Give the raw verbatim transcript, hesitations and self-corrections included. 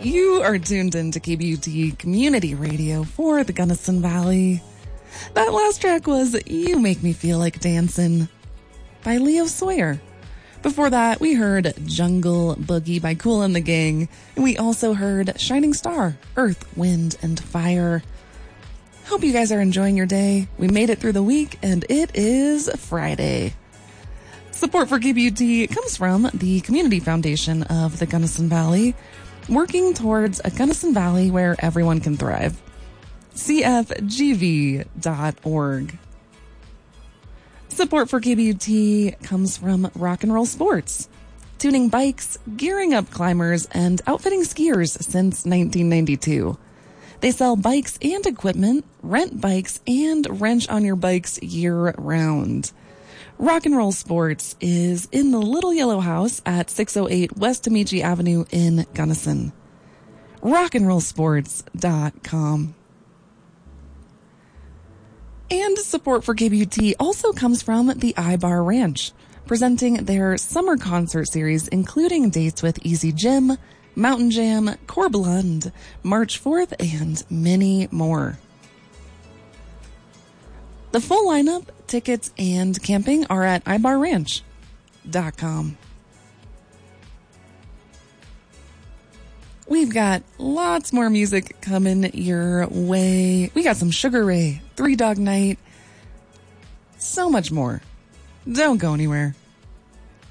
You are tuned in to K B U T Community Radio for the Gunnison Valley. That last track was You Make Me Feel Like Dancin' by Leo Sawyer. Before that, we heard Jungle Boogie by Kool and the Gang, and we also heard Shining Star, Earth, Wind, and Fire. Hope you guys are enjoying your day. We made it through the week, and it is Friday. Support for K B U T comes from the Community Foundation of the Gunnison Valley, working towards a Gunnison Valley where everyone can thrive. C F G V dot org. Support for K B U T comes from Rock and Roll Sports, tuning bikes, gearing up climbers, and outfitting skiers since nineteen ninety-two. They sell bikes and equipment, rent bikes, and wrench on your bikes year-round. Rock and Roll Sports is in the Little Yellow House at six oh eight West Amici Avenue in Gunnison. rock and roll sports dot com. And support for K B U T also comes from the iBar Ranch, presenting their summer concert series, including dates with Easy Jim, Mountain Jam, Corb Lund, March fourth, and many more. The full lineup, tickets, and camping are at i bar ranch dot com. We've got lots more music coming your way. We got some Sugar Ray, Three Dog Night, so much more. Don't go anywhere.